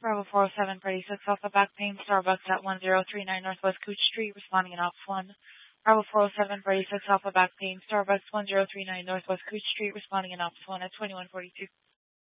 Bravo 407, Brady 6 Alpha back pain, Starbucks at 1039 Northwest Cooch Street, responding in Ops 1. Bravo 407, Brady 6 Alpha back pain, Starbucks 1039 Northwest Cooch Street, responding in Ops 1 at 2142.